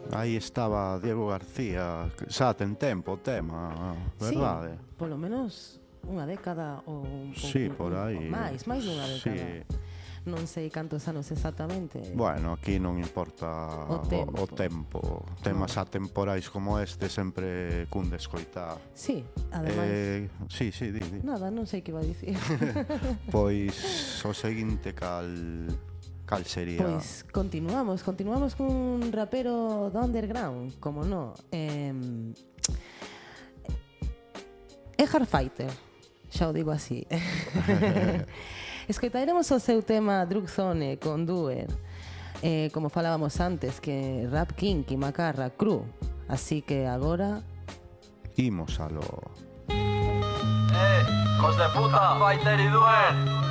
Aí estaba Diego García, xa ten tempo o tema, verdade? Sí, polo menos unha década ou un pouco, Sí, por aí. máis dunha década. Sí. Non sei cantos anos exactamente. Bueno, aquí non importa O tempo. Temas atemporais como este sempre cun de escoitar. Sí, ademais. Sí, di. Nada, non sei que iba a dicir. Pois o seguinte cal sería? Pois continuamos cun rapero do underground, como no. É Hardfighter, xa o digo así. Escoitaremos o seu tema Drug Zone con Doer, como falábamos antes, que Rap King e Macarra Cru. Así que agora Imos a lo... Hijos de puta, Fighter y Doer.